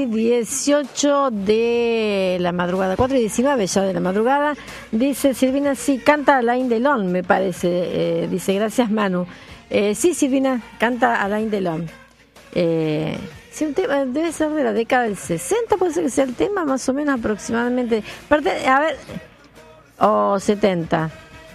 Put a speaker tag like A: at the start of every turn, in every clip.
A: 18 de la madrugada, 4:19 ya de la madrugada. Dice Silvina, sí, canta Alain Delon, me parece. Dice, gracias Manu. Sí, Silvina, canta Alain Delon. Sí, un tema, debe ser de la década del 60, puede ser que sea el tema, más o menos aproximadamente. A ver, o 70.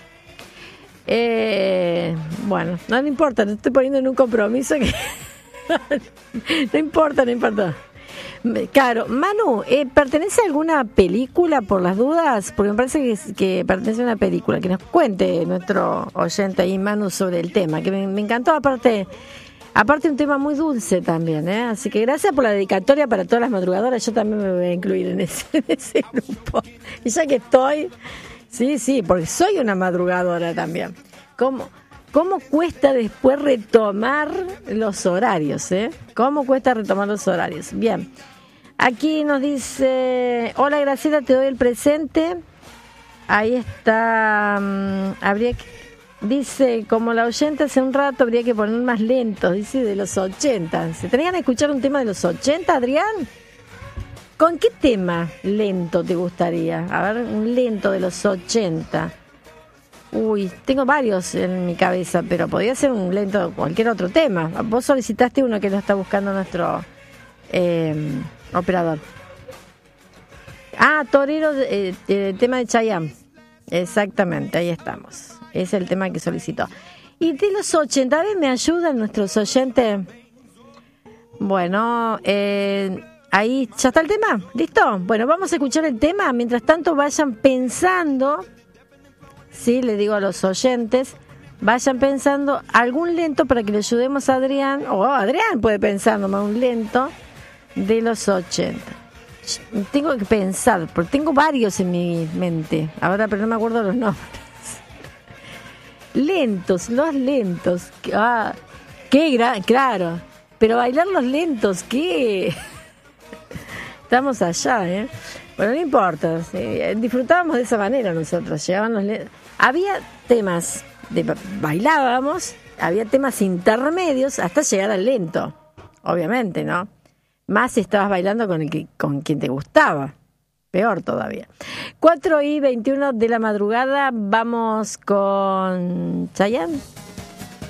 A: Bueno, no importa, te estoy poniendo en un compromiso que no importa. Claro, Manu, ¿pertenece a alguna película por las dudas? Porque me parece que pertenece a una película. Que nos cuente nuestro oyente ahí, Manu, sobre el tema, que me encantó. Aparte un tema muy dulce también, ¿eh? Así que gracias por la dedicatoria para todas las madrugadoras. Yo también me voy a incluir en ese grupo. Y ya que estoy, sí, porque soy una madrugadora también. ¿Cómo cuesta después retomar los horarios, eh? ¿Cómo cuesta retomar los horarios? Bien. Aquí nos dice, hola Graciela, te doy el presente. Ahí está, dice, como la oyente hace un rato, habría que poner más lentos, dice, de los 80. ¿Se tenían a escuchar un tema de los 80, Adrián? ¿Con qué tema lento te gustaría? A ver, un lento de los 80. Uy, tengo varios en mi cabeza, pero podría ser un lento, cualquier otro tema. Vos solicitaste uno que lo está buscando nuestro operador. Torero, tema de Chayanne. Exactamente, ahí estamos. Es el tema que solicitó. Y de los 80, a ver, ¿me ayudan nuestros oyentes? Bueno, ahí ya está el tema. ¿Listo? Bueno, vamos a escuchar el tema. Mientras tanto, vayan pensando. Sí, le digo a los oyentes, vayan pensando algún lento para que le ayudemos a Adrián, o Adrián puede pensar nomás un lento de los 80. Tengo que pensar, porque tengo varios en mi mente, ahora pero no me acuerdo los nombres. Los lentos. Claro, pero bailar los lentos, ¿qué? Estamos allá, ¿eh? Bueno, no importa, ¿sí? Disfrutábamos de esa manera nosotros, había temas bailábamos, había temas intermedios hasta llegar al lento, obviamente, ¿no? Más si estabas bailando con quien te gustaba, peor todavía. 4:21 de la madrugada, vamos con Chayanne.